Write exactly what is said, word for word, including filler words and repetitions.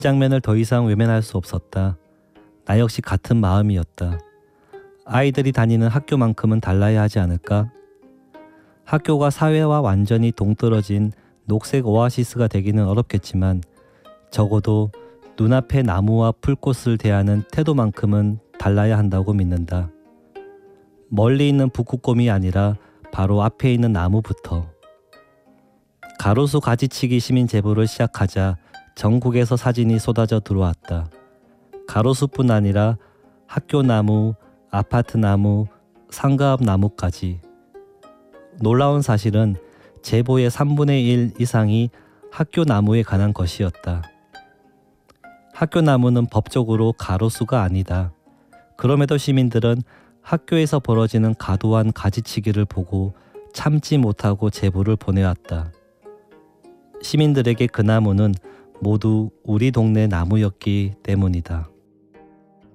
장면을 더 이상 외면할 수 없었다. 나 역시 같은 마음이었다. 아이들이 다니는 학교만큼은 달라야 하지 않을까? 학교가 사회와 완전히 동떨어진 녹색 오아시스가 되기는 어렵겠지만 적어도 눈앞의 나무와 풀꽃을 대하는 태도만큼은 달라야 한다고 믿는다. 멀리 있는 북극곰이 아니라 바로 앞에 있는 나무부터. 가로수 가지치기 시민 제보를 시작하자 전국에서 사진이 쏟아져 들어왔다. 가로수뿐 아니라 학교 나무, 아파트 나무, 상가 앞 나무까지. 놀라운 사실은 제보의 삼분의 일 이상이 학교 나무에 관한 것이었다. 학교 나무는 법적으로 가로수가 아니다. 그럼에도 시민들은 학교에서 벌어지는 과도한 가지치기를 보고 참지 못하고 제보를 보내왔다. 시민들에게 그 나무는 모두 우리 동네 나무였기 때문이다.